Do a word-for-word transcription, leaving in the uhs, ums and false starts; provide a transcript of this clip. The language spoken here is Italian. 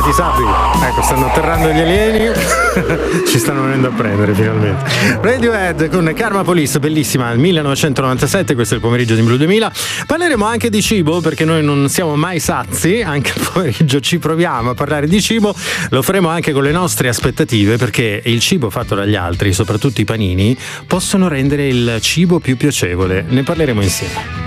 arrivati i sabri. Ecco, stanno atterrando gli alieni. Ci stanno venendo a prendere finalmente. Radiohead con Karma Police, bellissima, millenovecentonovantasette. Questo è il pomeriggio di Blu duemila. Parleremo anche di cibo, perché noi non siamo mai sazi. Anche il pomeriggio ci proviamo a parlare di cibo. Lo faremo anche con le nostre aspettative, perché il cibo fatto dagli altri, soprattutto i panini, possono rendere il cibo più piacevole. Ne parleremo insieme.